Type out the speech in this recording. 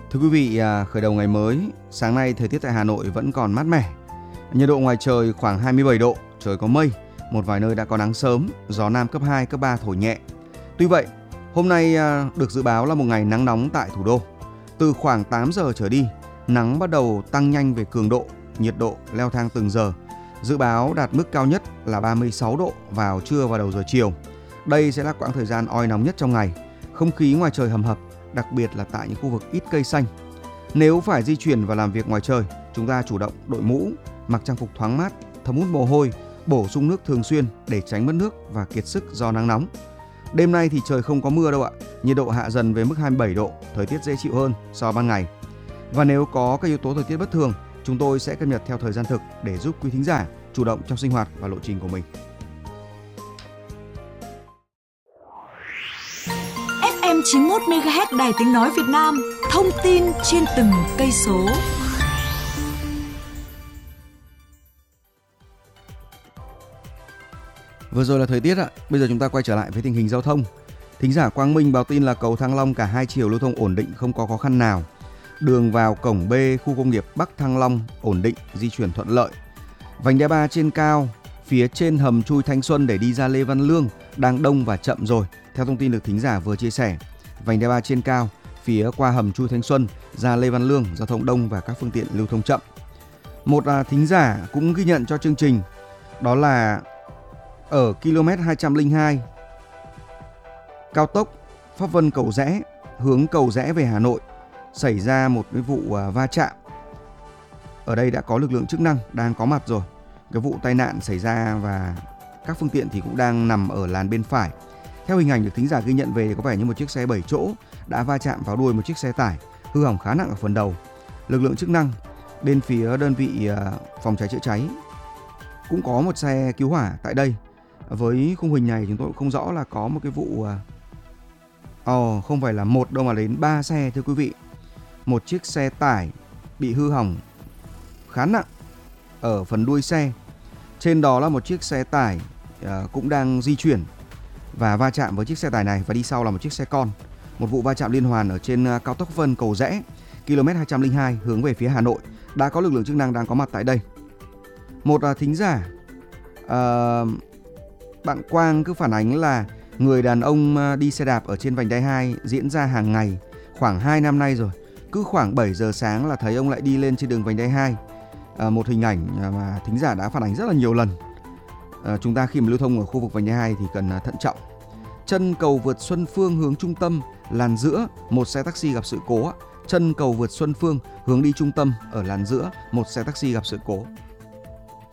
Thưa quý vị, khởi đầu ngày mới, sáng nay thời tiết tại Hà Nội vẫn còn mát mẻ. Nhiệt độ ngoài trời khoảng 27 độ, trời có mây, một vài nơi đã có nắng sớm, gió Nam cấp 2, cấp 3 thổi nhẹ. Tuy vậy, hôm nay được dự báo là một ngày nắng nóng tại thủ đô. Từ khoảng 8 giờ trở đi, nắng bắt đầu tăng nhanh về cường độ, nhiệt độ leo thang từng giờ. Dự báo đạt mức cao nhất là 36 độ vào trưa và đầu giờ chiều. Đây sẽ là quãng thời gian oi nóng nhất trong ngày. Không khí ngoài trời hầm hập, đặc biệt là tại những khu vực ít cây xanh. Nếu phải di chuyển và làm việc ngoài trời, chúng ta chủ động đội mũ, mặc trang phục thoáng mát, thấm hút mồ hôi, bổ sung nước thường xuyên để tránh mất nước và kiệt sức do nắng nóng. Đêm nay thì trời không có mưa đâu ạ, nhiệt độ hạ dần về mức 27 độ, thời tiết dễ chịu hơn so ban ngày. Và nếu có các yếu tố thời tiết bất thường, chúng tôi sẽ cập nhật theo thời gian thực để giúp quý thính giả chủ động trong sinh hoạt và lộ trình của mình. FM 91 MHz Đài Tiếng nói Việt Nam, thông tin trên từng cây số. Vừa rồi là thời tiết ạ, bây giờ chúng ta quay trở lại với tình hình giao thông. Thính giả Quang Minh báo tin là cầu Thăng Long cả hai chiều lưu thông ổn định, không có khó khăn nào. Đường vào cổng B khu công nghiệp Bắc Thăng Long ổn định, di chuyển thuận lợi. Vành đai 3 trên cao, phía trên hầm chui Thanh Xuân để đi ra Lê Văn Lương đang đông và chậm rồi. Theo thông tin được thính giả vừa chia sẻ, vành đai 3 trên cao, phía qua hầm chui Thanh Xuân ra Lê Văn Lương giao thông đông và các phương tiện lưu thông chậm. Một thính giả cũng ghi nhận cho chương trình, đó là ở km 202 cao tốc Pháp Vân Cầu Giẽ hướng Cầu Giẽ về Hà Nội xảy ra một cái vụ va chạm. Ở đây đã có lực lượng chức năng đang có mặt rồi. Cái vụ tai nạn xảy ra và các phương tiện thì cũng đang nằm ở làn bên phải. Theo hình ảnh được thính giả ghi nhận về thì có vẻ như một chiếc xe 7 chỗ đã va chạm vào đuôi một chiếc xe tải, hư hỏng khá nặng ở phần đầu. Lực lượng chức năng bên phía đơn vị phòng cháy chữa cháy cũng có một xe cứu hỏa tại đây. Với khung hình này chúng tôi cũng không rõ là có một cái vụ không phải là một đâu mà đến 3 xe thưa quý vị. Một chiếc xe tải bị hư hỏng khá nặng ở phần đuôi xe. Trên đó là một chiếc xe tải cũng đang di chuyển và va chạm với chiếc xe tải này, và đi sau là một chiếc xe con. Một vụ va chạm liên hoàn ở trên cao tốc Vân Cầu Giẽ, km 202 hướng về phía Hà Nội. Đã có lực lượng chức năng đang có mặt tại đây. Một thính giả, bạn Quang cứ phản ánh là người đàn ông đi xe đạp ở trên vành đai 2 diễn ra hàng ngày, khoảng 2 năm nay rồi. Cứ khoảng 7 giờ sáng là thấy ông lại đi lên trên đường vành đai 2. Một hình ảnh mà thính giả đã phản ánh rất là nhiều lần. Chúng ta khi mà lưu thông ở khu vực vành đai 2 thì cần thận trọng. Chân cầu vượt Xuân Phương hướng trung tâm, làn giữa, một xe taxi gặp sự cố. Chân cầu vượt Xuân Phương hướng đi trung tâm ở làn giữa, một xe taxi gặp sự cố.